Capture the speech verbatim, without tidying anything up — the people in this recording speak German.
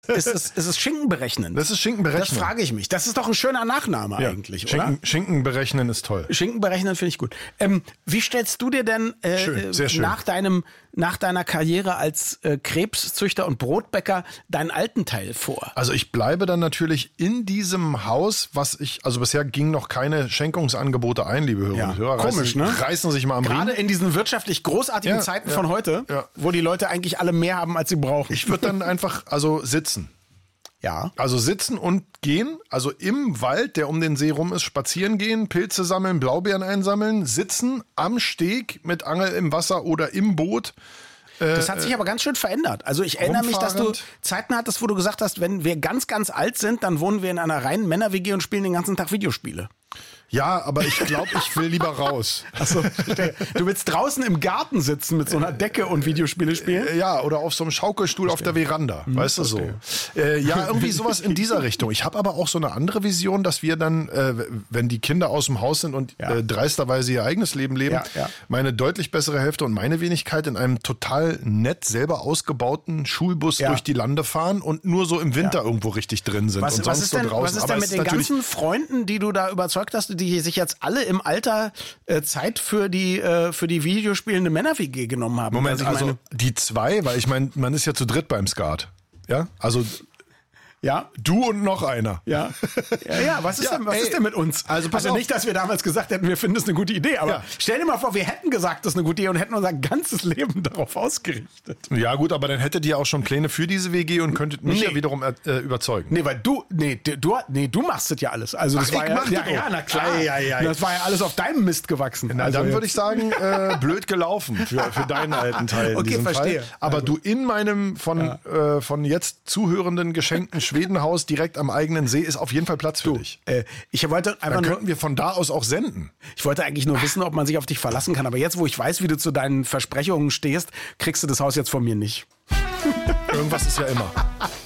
Ist es, ist es Schinken berechnen? Das ist Schinken berechnen. Das frage ich mich. Das ist doch ein schöner Nachname ja. eigentlich, Schinken, oder? Schinken berechnen ist toll. Schinken berechnen finde ich gut. Ähm, wie stellst du dir denn äh, schön, sehr schön. nach deinem nach deiner Karriere als äh, Krebszüchter und Brotbäcker deinen alten Teil vor? Also ich bleibe dann natürlich in diesem Haus, was ich, also bisher gingen noch keine Schenkungsangebote ein, liebe Hörerinnen Ja. und Hörer. Komisch, reißen, ne? Reißen sich mal am Gerade Riemen. in diesen wirtschaftlich großartigen Ja, Zeiten ja, von heute, ja. wo die Leute eigentlich alle mehr haben, als sie brauchen. Ich würde dann einfach, also sitzen. Ja. Also sitzen und gehen, also im Wald, der um den See rum ist, spazieren gehen, Pilze sammeln, Blaubeeren einsammeln, sitzen am Steg mit Angel im Wasser oder im Boot. Das hat sich aber ganz schön verändert. Also ich erinnere mich, dass du rumfahrend. Zeiten hattest, wo du gesagt hast, wenn wir ganz, ganz alt sind, dann wohnen wir in einer reinen Männer-W G und spielen den ganzen Tag Videospiele. Ja, aber ich glaube, ich will lieber raus. Achso, du willst draußen im Garten sitzen mit so einer Decke und Videospiele spielen? Äh, Ja, oder auf so einem Schaukelstuhl auf der Veranda, weißt du so. Äh, ja, irgendwie sowas in dieser Richtung. Ich habe aber auch so eine andere Vision, dass wir dann, äh, wenn die Kinder aus dem Haus sind und Ja. äh, dreisterweise ihr eigenes Leben leben, Ja, ja. meine deutlich bessere Hälfte und meine Wenigkeit in einem total nett selber ausgebauten Schulbus Ja. durch die Lande fahren und nur so im Winter irgendwo richtig drin sind Was, und was sonst ist so denn, draußen. was ist Aber denn es mit den natürlich- ganzen Freunden, die du da überzeugt hast, die sich jetzt alle im Alter äh, Zeit für die, äh, für die videospielende Männer-W G genommen haben? Moment, Also ich also meine, die zwei, weil ich meine, man ist ja zu dritt beim Skat. Ja, also ja, du und noch einer. ja, ja, ja, was ist Ja, denn, was ey, ist denn mit uns? also pass auf. nicht, dass wir damals gesagt hätten, wir finden das eine gute Idee, aber Ja. stell dir mal vor, wir hätten gesagt, das ist eine gute Idee und hätten unser ganzes Leben darauf ausgerichtet. Ja gut, aber dann hättet ihr auch schon Pläne für diese W G und könntet mich Nee. ja wiederum äh, überzeugen. Nee, weil du, nee, du, nee, du machst das ja alles. Also das Ach, war ich ja, mach ja, das ja, auch. na klar. Ei, ei, ei. Das war ja alles auf deinem Mist gewachsen. Na, Also dann jetzt- würde ich sagen, äh, blöd gelaufen für, für deinen alten Teil in Okay, diesem verstehe. Fall. Aber du in meinem von, äh, von jetzt zuhörenden geschenkten Schwedenhaus direkt am eigenen See ist auf jeden Fall Platz für dich. Äh, ich wollte einfach Dann nur, könnten wir von da aus auch senden. ich wollte eigentlich nur wissen, ob man sich auf dich verlassen kann. Aber jetzt, wo ich weiß, wie du zu deinen Versprechungen stehst, kriegst du das Haus jetzt von mir nicht. Irgendwas ist ja immer.